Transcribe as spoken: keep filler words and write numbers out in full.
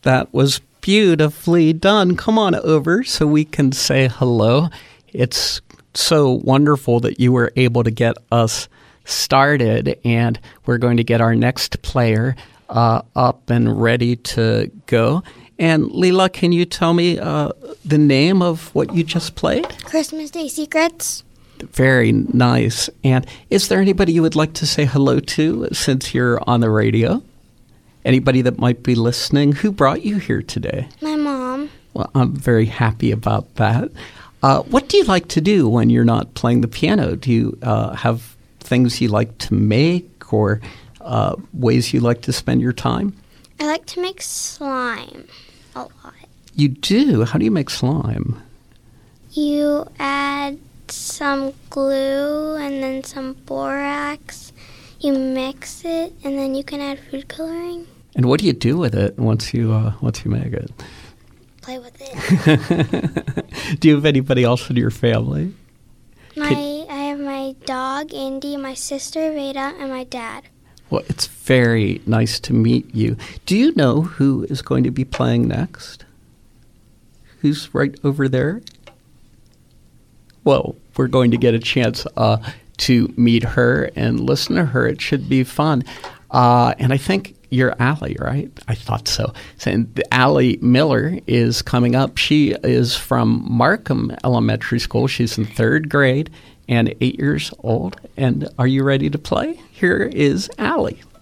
That was beautifully done. Come on over so we can say hello. It's so wonderful that you were able to get us started, and we're going to get our next player uh, up and ready to go. And Leela, can you tell me uh, the name of what you just played? Christmas Day Secrets. Very nice. And is there anybody you would like to say hello to since you're on the radio? Anybody that might be listening? Who brought you here today? My mom. Well, I'm very happy about that. Uh, what do you like to do when you're not playing the piano? Do you uh, have things you like to make or uh, ways you like to spend your time? I like to make slime a lot. You do? How do you make slime? You add some glue and then some borax. You mix it, and then you can add food coloring. And what do you do with it once you uh, once you make it? Play with it. Do you have anybody else in your family? My, Can... I have my dog, Indy, my sister, Veda, and my dad. Well, it's very nice to meet you. Do you know who is going to be playing next? Who's right over there? Well, we're going to get a chance uh, to meet her and listen to her. It should be fun. Uh, and I think you're Allie, right? I thought so. So Allie Miller is coming up. She is from Markham Elementary School. She's in third grade and eight years old. And are you ready to play? Here is Allie.